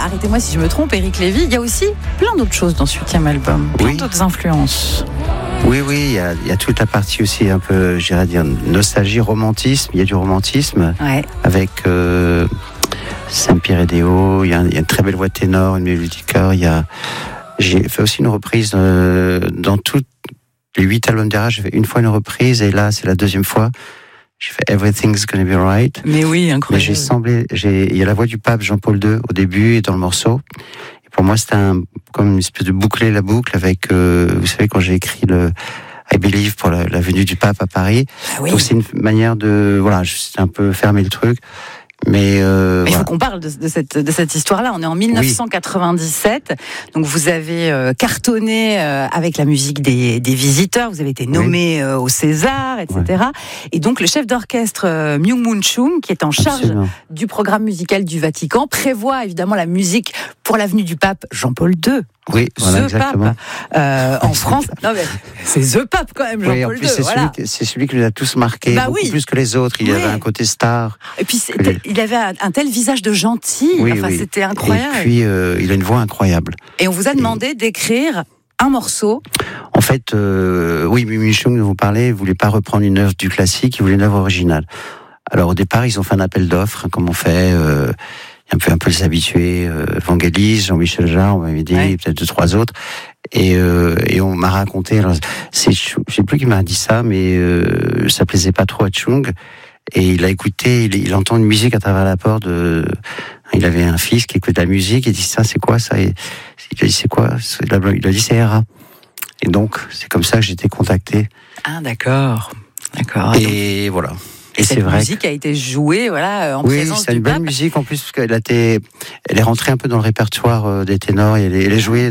arrêtez-moi si je me trompe, Éric Lévy, il y a aussi plein d'autres choses dans ce 8e album, plein d'autres influences. Oui, il y a toute la partie aussi un peu, j'irais dire, nostalgie, romantisme. Il y a du romantisme avec Saint-Pierre et Déo. Il y a une très belle voix de ténor, une mélodie de chœur. J'ai fait aussi une reprise dans tous les 8 albums d'Era. J'ai fait une fois une reprise et là, c'est la deuxième fois. J'ai fait Everything's Gonna Be Alright. Mais oui, incroyable. Il y a la voix du pape Jean-Paul II au début et dans le morceau. Et pour moi, c'était comme une espèce de boucler la boucle avec, vous savez, quand j'ai écrit le I Believe pour la venue du pape à Paris. Ah oui. Donc c'est une manière de, j'ai un peu fermé le truc. Mais il faut qu'on parle de cette histoire-là. On est en 1997, donc vous avez cartonné avec la musique des Visiteurs. Vous avez été nommé au César, etc. Et donc le chef d'orchestre Myung-Moon Chung, qui est en charge du programme musical du Vatican, prévoit évidemment la musique pour l'avenue du pape Jean-Paul II. Oui, voilà, exactement. Pape en France. Non mais c'est The Pape quand même, Jean-Paul II. C'est celui qui nous a tous marqués, beaucoup plus que les autres. Il avait un côté star. Et puis il avait un tel visage de gentil. C'était incroyable. Et puis il a une voix incroyable. Et on vous a demandé d'écrire un morceau. En fait, Myung-Moon Chung, dont vous parlez, ne voulait pas reprendre une œuvre du classique, il voulait une œuvre originale. Alors au départ, ils ont fait un appel d'offres, comme on fait. Un peu les habitués, Vangelis, Jean-Michel Jarre, on m'avait dit, peut-être 2-3 autres. Et on m'a raconté, alors, je sais plus qui m'a dit ça, mais ça plaisait pas trop à Chung. Et il a écouté, il entend une musique à travers la porte. Il avait un fils qui écoute la musique, et il dit, ça, c'est quoi ça? Et il a dit, c'est quoi? Il a dit, c'est Era. Et donc, c'est comme ça que j'ai été contacté. Ah, d'accord. Et voilà. Et cette musique a été jouée, en présence du pape. Oui, c'est une belle musique en plus, parce qu'elle est rentrée un peu dans le répertoire des ténors. Et elle est jouée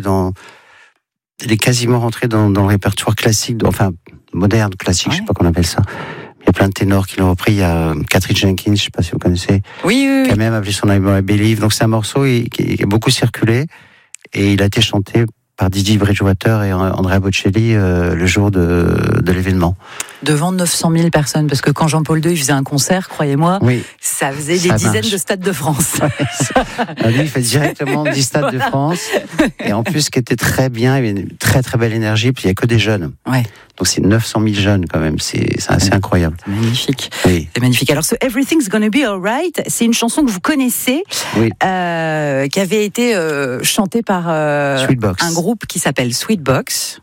elle est quasiment rentrée dans le répertoire classique, moderne, classique, je sais pas comment on appelle ça. Il y a plein de ténors qui l'ont repris. Il y a Catherine Jenkins, je sais pas si vous connaissez. Oui. Qui a même appelé son album I Believe. Donc c'est un morceau qui a beaucoup circulé. Et il a été chanté par Didi Bridgewater et Andrea Bocelli le jour de l'événement. Devant 900 000 personnes, parce que quand Jean-Paul II il faisait un concert, croyez-moi, ça faisait des dizaines de stades de France. Lui, il fait directement 10 stades de France. Et en plus, ce qui était très bien, il y avait une très très belle énergie, puis il n'y a que des jeunes. Donc c'est 900 000 jeunes quand même, c'est assez incroyable. C'est magnifique. C'est magnifique. Alors ce Everything's Gonna Be Alright, c'est une chanson que vous connaissez, qui avait été chantée par un groupe qui s'appelle Sweetbox.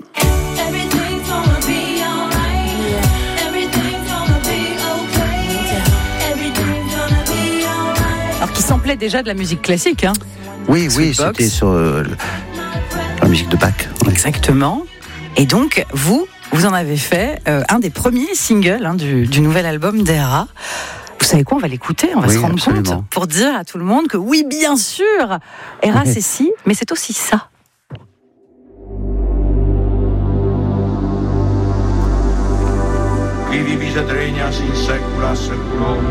Qui samplait déjà de la musique classique. Oui, c'était sur la musique de Bach. Exactement. Et donc, vous en avez fait un des premiers singles du nouvel album d'Era. Vous savez quoi, on va l'écouter, on va se rendre compte, pour dire à tout le monde que oui, bien sûr, Era c'est ci, mais c'est aussi ça. Qui divisa tregna in secula seculorum.